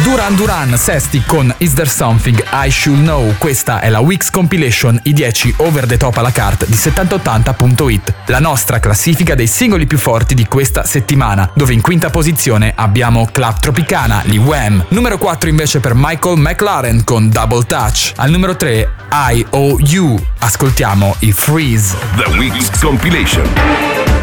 Duran Duran, Sesti con Is There Something I Should Know. Questa è la Weeks Compilation, i 10 over the top alla carte di 7080.it, la nostra classifica dei singoli più forti di questa settimana, dove in quinta posizione abbiamo Club Tropicana, gli Wham. Numero 4 invece per Michael McLaren con Double Touch. Al numero 3 I.O.U. Ascoltiamo i Freeze. The Weeks Compilation.